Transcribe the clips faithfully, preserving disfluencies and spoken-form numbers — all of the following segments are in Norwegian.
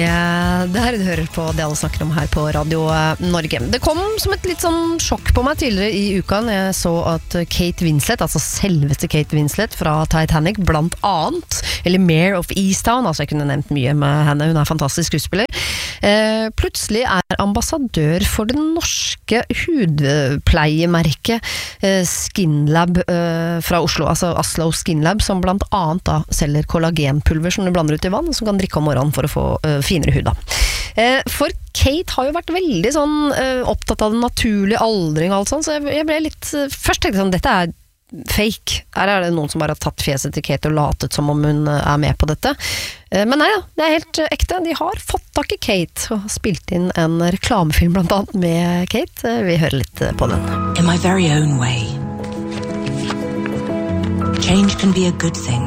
Ja, det her du hører på det alle snakker om her på Radio Norge. Det kom som et litt sånn sjokk på meg tidligere i uka når jeg så at Kate Winslet, altså selveste Kate Winslet fra Titanic, blant annet, eller Mare of Easttown, altså jeg kunne nevnt mye med henne, hun er en fantastisk skuespiller, eh, plutselig er ambassadør for det norske hudpleiemerket eh, Skinlab eh, fra Oslo, altså Oslo Skinlab, som blant annet da selger kollagenpulver som du blander ut i vann, som kan drikke om morgenen for å få eh, finere hud da. For Kate har jo vært veldig sånn opptatt av den naturlige aldring og alt sånt, så jeg ble litt, først tenkte jeg sånn, dette er fake. Her er det noen som bare har tatt fjeset til Kate og latet som om hun er med på dette. Men nei da, det er helt ekte. De har fått tak i Kate og spilt inn en reklamefilm blant annet med Kate. Vi hører litt på den. In my very own way. Change can be a good thing.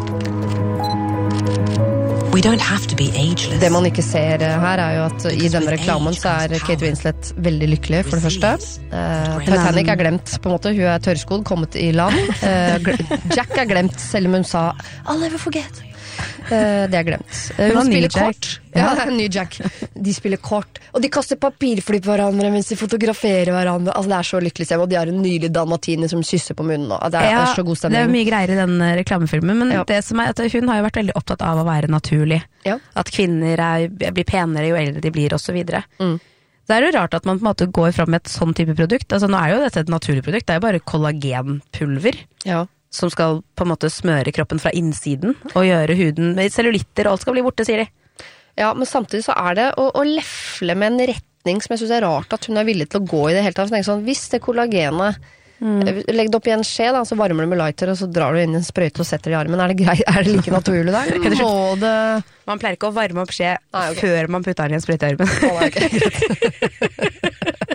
We don't have to be ageless. Det man ikke ser her er jo at i denne reklamen så er Kate Winslet veldig lykkelig for det første. Uh, Titanic er glemt på en måte, hun er tørrskodd, kommet i land. Uh, Jack er glemt, selv om hun sa I'll never forget. Uh, det er glemt. Uh, hun spiller kort. Ja, det er en ny Jack. De spiller kort. Og de kaster papirfly på hverandre mens de fotograferer hverandre. Altså, det er så lykkelig sted. Og de har en nylig dalmatiner som kysser på munnen. Og det er, ja, er så god stemning. Det er mye greier i den reklamefilmen, men ja. Det som er at hun har jo vært veldig opptatt av å være naturlig. Ja. At kvinner er, blir penere jo eldre de blir, og så videre. Mm. Det er jo rart at man på en måte går fram med et sånn type produkt. Altså, nå er jo dette et naturlig produkt. Det er jo bare kollagenpulver. Ja. Som skal på en måte smøre kroppen fra innsiden og gjøre huden med cellulitter, og alt skal bli borte, sier de. Ja, men samtidig så er det å, å lefle med en retning som jeg synes er rart at hun er villig til å gå i det hele tatt. Sånn, hvis det kollagenet, mm. legg det opp i en skje da, så varmer du med lighter, og så drar du inn en sprøyte og setter det i armen. Er det greit? Er det like naturlig da? Må det... Man pleier ikke å varme opp skje nei, okay. Før man putter den i en sprøyte i armen. Å, nei, okay,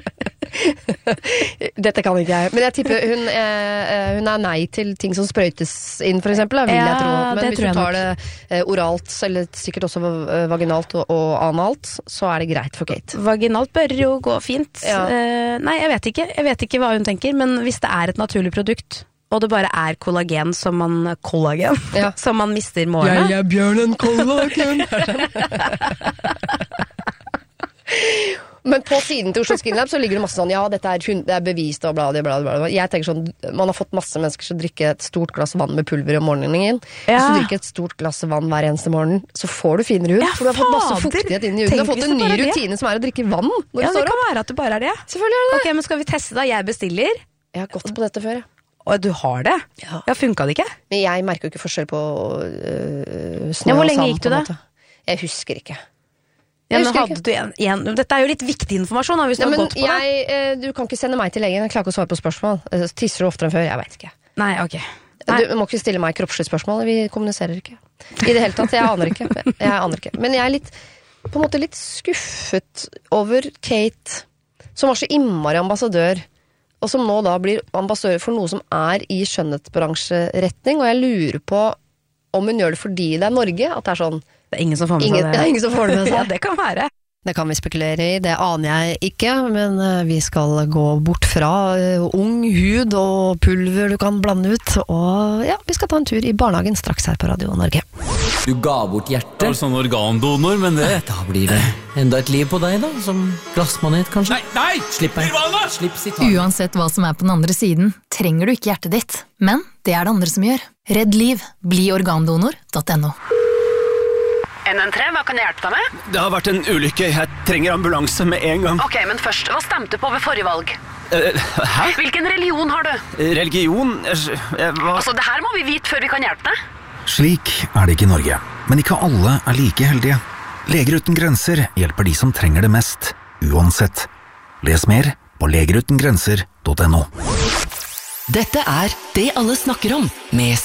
dette kan ikke jeg. Men jeg tipper hun, eh, hun er nei til ting som sprøytes inn, for eksempel, vil ja, jeg tro. Men hvis du tar det eh, oralt, eller sikkert også vaginalt og, og analt, så er det greit for Kate. Vaginalt bør jo gå fint. Ja. Eh, nei, jeg vet ikke. Jeg vet ikke hva hun tenker, men hvis det er et naturlig produkt, og det bare er kollagen som man kollagen, ja. Som man mister målene. Jeg er bjørnen kollagen. Men på siden til Oslo Skinlab så ligger det masse sånn, ja, dette er, det er bevist og bla, bla, bla, bla. Jeg tenker sånn, man har fått masse mennesker som drikker et stort glass vann med pulver om morgenen. Ja. Hvis du drikker et stort glass vann hver eneste morgen, så får du finere hud. Ja, for du har fått masse fuktighet inn i huden. Du har fått en ny rutine det. Som er å drikke vann når ja, du står opp. Ja, det kan være at det bare er det. Selvfølgelig er det det. Ok, men skal vi teste da? Jeg bestiller. Jeg har gått på dette før, ja. Og du har det? Ja. Ja, funket det ikke? Men jeg merker jo ikke forskjell på uh, snø ja, hvor lenge og sand. Gikk du da? Jeg husker ikke. Ja, men hadde du en, en, dette er jo litt viktig informasjon da, hvis ja, du har gått på jeg, det. Uh, du kan ikke sende meg til legen, jeg klarer ikke å svare på spørsmål. Uh, tisser du oftere enn før? Jeg vet ikke. Nei, ok. Nei. Du må ikke stille meg kroppslige spørsmål, vi kommuniserer ikke. I det hele tatt, jeg aner ikke. Jeg aner ikke. Men jeg er litt, på en måte litt skuffet over Kate, som var så innmari ambassadør, og som nå da blir ambassadør for noe som er i skjønnhetsbransjeretning, og jeg lurer på om hun gjør det fordi det er Norge, at det er sånn det er ingen som får med ingen, seg det. Det er ingen som får det med seg. Ja, det kan være. Det kan vi spekulere i, det aner jeg ikke, men vi skal gå bort fra ung hud og pulver du kan blande ut, og ja, vi skal ta en tur i barnehagen straks her på Radio Norge. Du ga bort hjertet. Altså en organdonor, men det... Da blir det enda et liv på deg da, som glassmanet kanskje. Nei, nei! Slipp meg. Slipp sitat. Uansett hva som er på den andre siden, trenger du ikke hjertet ditt. Men det er det andre som gjør. Redd liv. Bli organdonor punktum no. N N tre, hva kan jeg hjelpe deg med? Det har vært en ulykke. Jeg trenger ambulanse med en gang. Ok, men først, hva stemte på ved forrige valg? Uh, hæ? Hvilken religion har du? Religion? Jeg, jeg, hva? Altså, det her må vi vite før vi kan hjelpe deg. Slik er det ikke i Norge, men ikke alle er like heldige. Leger uten grenser hjelper de som trenger det mest, uansett. Les mer på leger uten grenser punktum no. Dette er Det alle snakker om, med